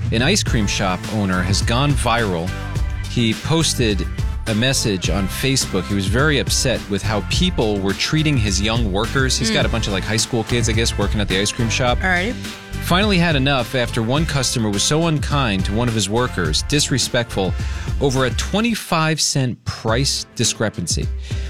an ice cream shop owner has gone viral. He posted a message on Facebook. He was very upset with how people were treating his young workers. He's got a bunch of like high school kids, I guess, working at the ice cream shop. All right. Finally had enough after one customer was so unkind to one of his workers, disrespectful, over a 25-cent price discrepancy.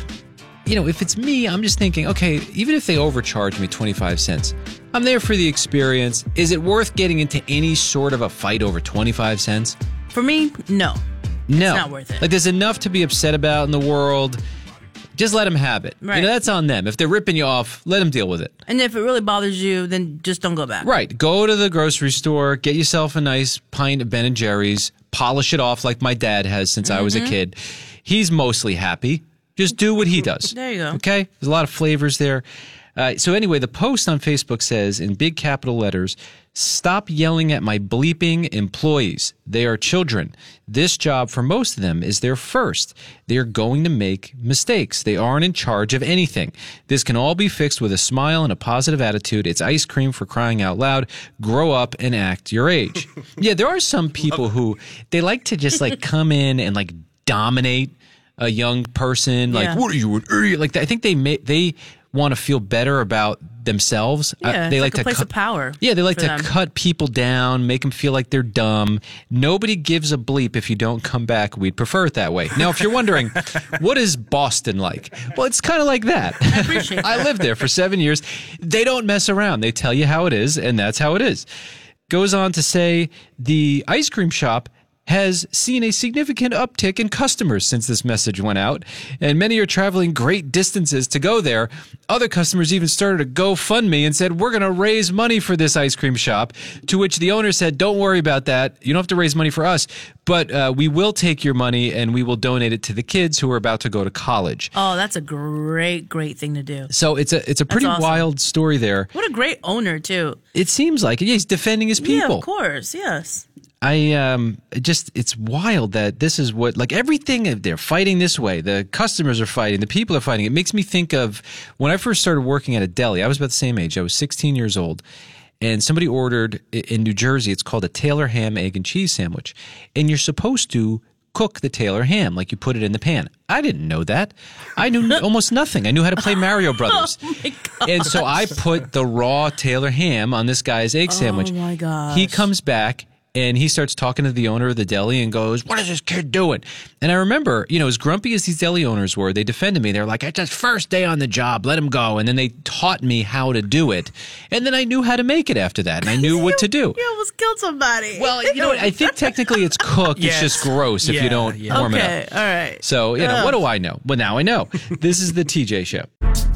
You know, if it's me, I'm just thinking, okay, even if they overcharge me 25 cents, I'm there for the experience. Is it worth getting into any sort of a fight over 25 cents? For me, no. No. It's not worth it. Like, there's enough to be upset about in the world. Just let them have it. Right. You know, that's on them. If they're ripping you off, let them deal with it. And if it really bothers you, then just don't go back. Right. Go to the grocery store, get yourself a nice pint of Ben & Jerry's, polish it off like my dad has since I was a kid. He's mostly happy. Just do what he does. There you go. Okay? There's a lot of flavors there. So anyway, the post on Facebook says in big capital letters, "Stop yelling at my bleeping employees. They are children. This job for most of them is their first. They are going to make mistakes. They aren't in charge of anything. This can all be fixed with a smile and a positive attitude. It's ice cream, for crying out loud. Grow up and act your age." Yeah, there are some people who, they like to just like come in and like dominate a young person. Like, what are you, an idiot? Like, I think they want to feel better about themselves. Yeah, they it's like to a place of power. Yeah, they like to them. cut people down, make them feel like they're dumb. Nobody gives a bleep if you don't come back. We'd prefer it that way. Now, if you're wondering, what is Boston like? Well, it's kind of like that. I appreciate that. I lived there for 7 years. They don't mess around. They tell you how it is, and that's how it is. Goes on to say the ice cream shop has seen a significant uptick in customers since this message went out, and many are traveling great distances to go there. Other customers even started a GoFundMe and said, "We're going to raise money for this ice cream shop," to which the owner said, "Don't worry about that. You don't have to raise money for us, but we will take your money and we will donate it to the kids who are about to go to college." Oh, that's a great thing to do. So it's a pretty awesome. wild story there. What a great owner, too. It seems like it. Yeah, he's defending his people. Yeah, of course, yes. It's wild that this is what, like, everything, they're fighting this way. The customers are fighting. The people are fighting. It makes me think of when I first started working at a deli. I was about the same age. I was 16 years old. And somebody ordered in New Jersey, it's called a Taylor ham, egg, and cheese sandwich. And you're supposed to cook the Taylor ham, like you put it in the pan. I didn't know that. I knew almost nothing. I knew how to play Mario Brothers. Oh my God. And so I put the raw Taylor ham on this guy's egg sandwich. Oh my gosh. He comes back and he starts talking to the owner of the deli and goes, "What is this kid doing?" And I remember, you know, as grumpy as these deli owners were, they defended me. They're like, "It's his first day on the job. Let him go." And then they taught me how to do it. And then I knew how to make it after that. And I knew what to do. You almost killed somebody. Well, you know what? I think technically it's cooked. Yes. It's just gross if you don't warm it up. Okay, all right. So, you know, what do I know? Well, now I know. This is the TJ Show.